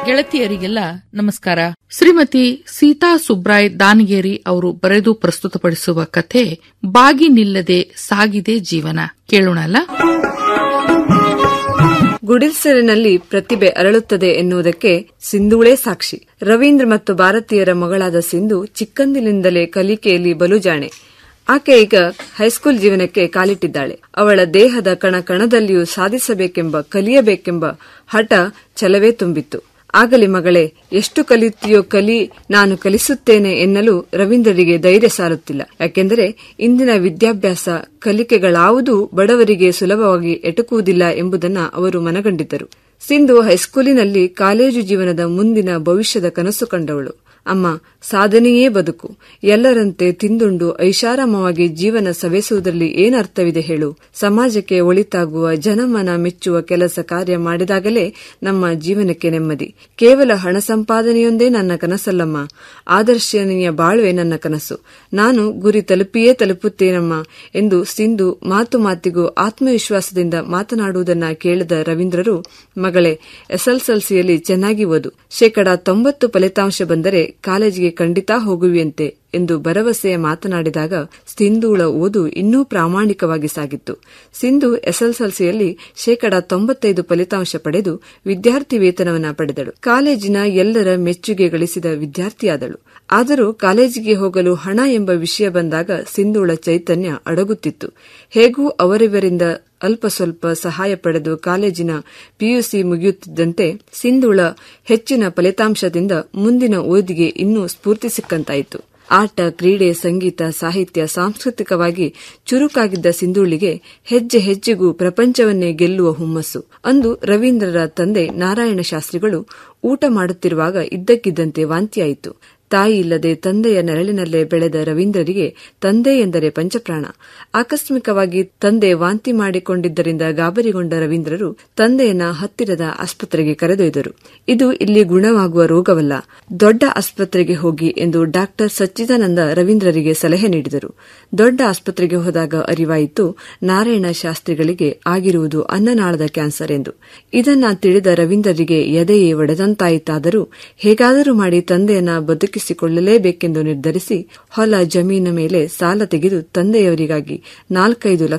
ಗೆಳತಿಯರಿಗೆಲ್ಲ ನಮಸ್ಕಾರ. ಶ್ರೀಮತಿ ಸೀತಾ ಸುಬ್ರಾಯ್ ದಾನಗೇರಿ ಅವರು ಬರೆದು ಪ್ರಸ್ತುತಪಡಿಸುವ ಕಥೆ ಬಾಗಿ ನಿಲ್ಲದೆ ಸಾಗಿದೆ ಜೀವನ. ಕೇಳೋಣಲ್ಲ. ಗುಡಿಸಲಿನಲ್ಲಿ ಪ್ರತಿಭೆ ಅರಳುತ್ತದೆ ಎನ್ನುವುದಕ್ಕೆ ಸಿಂಧೂಳೇ ಸಾಕ್ಷಿ. ರವೀಂದ್ರ ಮತ್ತು ಭಾರತೀಯರ ಮಗಳಾದ ಸಿಂಧು ಚಿಕ್ಕಂದಿನಿಂದಲೇ ಕಲಿಕೆಯಲ್ಲಿ ಬಲು ಜಾಣೆ. ಆಕೆ ಈಗ ಹೈಸ್ಕೂಲ್ ಜೀವನಕ್ಕೆ ಕಾಲಿಟ್ಟಿದ್ದಾಳೆ. ಅವಳ ದೇಹದ ಕಣ ಕಣದಲ್ಲಿಯೂ ಸಾಧಿಸಬೇಕೆಂಬ, ಕಲಿಯಬೇಕೆಂಬ ಹಠ ಛಲವೇ ತುಂಬಿತ್ತು. ಆಗಲಿ ಮಗಳೇ, ಎಷ್ಟು ಕಲಿಯುತ್ತೀಯೋ ಕಲಿ, ನಾನು ಕಲಿಸುತ್ತೇನೆ ಎನ್ನಲು ರವೀಂದ್ರರಿಗೆ ಧೈರ್ಯ ಸಾಲುತ್ತಿಲ್ಲ. ಯಾಕೆಂದರೆ ಇಂದಿನ ವಿದ್ಯಾಭ್ಯಾಸ ಕಲಿಕೆಗಳಾವುದೂ ಬಡವರಿಗೆ ಸುಲಭವಾಗಿ ಎಟುಕುವುದಿಲ್ಲ ಎಂಬುದನ್ನು ಅವರು ಮನಗಂಡಿದ್ದರು. ಸಿಂಧು ಹೈಸ್ಕೂಲಿನಲ್ಲಿ ಕಾಲೇಜು ಜೀವನದ ಮುಂದಿನ ಭವಿಷ್ಯದ ಕನಸು ಕಂಡವಳು. ಅಮ್ಮ, ಸಾಧನೆಯೇ ಬದುಕು. ಎಲ್ಲರಂತೆ ತಿಂದುಂಡು ಐಷಾರಾಮವಾಗಿ ಜೀವನ ಸವೆಸುವುದರಲ್ಲಿ ಏನರ್ಥವಿದೆ ಹೇಳು? ಸಮಾಜಕ್ಕೆ ಒಳಿತಾಗುವ, ಜನಮನ ಮೆಚ್ಚುವ ಕೆಲಸ ಕಾರ್ಯ ಮಾಡಿದಾಗಲೇ ನಮ್ಮ ಜೀವನಕ್ಕೆ ನೆಮ್ಮದಿ. ಕೇವಲ ಹಣ ಸಂಪಾದನೆಯೊಂದೇ ನನ್ನ ಕನಸಲ್ಲಮ್ಮ, ಆದರ್ಶನೀಯ ಬಾಳ್ವೆ ನನ್ನ ಕನಸು. ನಾನು ಗುರಿ ತಲುಪಿಯೇ ತಲುಪುತ್ತೇನಮ್ಮ ಎಂದು ಸಿಂಧು ಮಾತು ಮಾತಿಗೂ ಆತ್ಮವಿಶ್ವಾಸದಿಂದ ಮಾತನಾಡುವುದನ್ನ ಕೇಳಿದ ರವೀಂದ್ರರು, ಮಗಳೇ, ಎಸ್ಎಸ್ಎಲ್ಸಿಯಲ್ಲಿ ಚೆನ್ನಾಗಿ ಓದು, 90% ಫಲಿತಾಂಶ ಬಂದರೆ ಕಾಲೇಜಿಗೆ ಖಂಡಿತ ಹೋಗುವಿಯಂತೆ ಎಂದು ಭರವಸೆಯ ಮಾತನಾಡಿದಾಗ ಸಿಂಧೂಳ ಓದು ಇನ್ನೂ ಪ್ರಾಮಾಣಿಕವಾಗಿ ಸಾಗಿತ್ತು. ಸಿಂಧು ಎಸ್ಎಸ್ಎಲ್ಸಿಯಲ್ಲಿ 95% ಫಲಿತಾಂಶ ಪಡೆದು ವಿದ್ಯಾರ್ಥಿ ವೇತನವನ್ನು ಪಡೆದಳು. ಕಾಲೇಜಿನ ಎಲ್ಲರ ಮೆಚ್ಚುಗೆ ಗಳಿಸಿದ ವಿದ್ಯಾರ್ಥಿಯಾದಳು. ಆದರೂ ಕಾಲೇಜಿಗೆ ಹೋಗಲು ಹಣ ಎಂಬ ವಿಷಯ ಬಂದಾಗ ಸಿಂಧೂಳ ಚೈತನ್ಯ ಅಡಗುತ್ತಿತ್ತು. ಹೇಗೂ ಅವರಿವರಿಂದ ಅಲ್ಪ ಸ್ವಲ್ಪ ಸಹಾಯ ಪಡೆದು ಕಾಲೇಜಿನ ಪಿಯುಸಿ ಮುಗಿಯುತ್ತಿದ್ದಂತೆ ಸಿಂಧೂಳ ಹೆಚ್ಚಿನ ಫಲಿತಾಂಶದಿಂದ ಮುಂದಿನ ಓದಿಗೆ ಇನ್ನೂ ಸ್ಫೂರ್ತಿ ಸಿಕ್ಕಂತಾಯಿತು. ಆಟ, ಕ್ರೀಡೆ, ಸಂಗೀತ, ಸಾಹಿತ್ಯ, ಸಾಂಸ್ಕೃತಿಕವಾಗಿ ಚುರುಕಾಗಿದ್ದ ಸಿಂಧೂಳಿಗೆ ಹೆಜ್ಜೆ ಹೆಜ್ಜೆಗೂ ಪ್ರಪಂಚವನ್ನೇ ಗೆಲ್ಲುವ ಹುಮ್ಮಸ್ಸು. ಅಂದು ರವೀಂದ್ರರ ತಂದೆ ನಾರಾಯಣ ಶಾಸ್ತ್ರಿಗಳು ಊಟ ಮಾಡುತ್ತಿರುವಾಗ ಇದ್ದಕ್ಕಿದ್ದಂತೆ ವಾಂತಿಯಾಯಿತು. ತಾಯಿ ಇಲ್ಲದೆ ತಂದೆಯ ನೆರಳಿನಲ್ಲೇ ಬೆಳೆದ ರವೀಂದ್ರರಿಗೆ ತಂದೆ ಎಂದರೆ ಪಂಚಪ್ರಾಣ. ಆಕಸ್ಮಿಕವಾಗಿ ತಂದೆ ವಾಂತಿ ಮಾಡಿಕೊಂಡಿದ್ದರಿಂದ ಗಾಬರಿಗೊಂಡ ರವೀಂದ್ರರು ತಂದೆಯನ್ನ ಹತ್ತಿರದ ಆಸ್ಪತ್ರೆಗೆ ಕರೆದೊಯ್ದರು. ಇದು ಇಲ್ಲಿ ಗುಣವಾಗುವ ರೋಗವಲ್ಲ, ದೊಡ್ಡ ಆಸ್ಪತ್ರೆಗೆ ಹೋಗಿ ಎಂದು ಡಾಕ್ಟರ್ ಸಚ್ಚಿದಾನಂದ ರವೀಂದ್ರರಿಗೆ ಸಲಹೆ ನೀಡಿದರು. ದೊಡ್ಡ ಆಸ್ಪತ್ರೆಗೆ ಹೋದಾಗ ಅರಿವಾಯಿತು, ನಾರಾಯಣ ಶಾಸ್ತ್ರಿಗಳಿಗೆ ಆಗಿರುವುದು ಅನ್ನನಾಳದ ಕ್ಯಾನ್ಸರ್ ಎಂದು. ಇದನ್ನ ತಿಳಿದ ರವೀಂದ್ರರಿಗೆ ಎದೆಯೇ ಒಡೆದಂತಾಯಿತಾದರೂ ಹೇಗಾದರೂ ಮಾಡಿ ತಂದೆಯನ್ನ ಬದುಕಿಸಿಕೊಳ್ಳಲೇಬೇಕೆಂದು ನಿರ್ಧರಿಸಿ ಹೊಲ ಜಮೀನ ಮೇಲೆ ಸಾಲ ತೆಗೆದು ತಂದೆಯವರಿಗಾಗಿ 4-5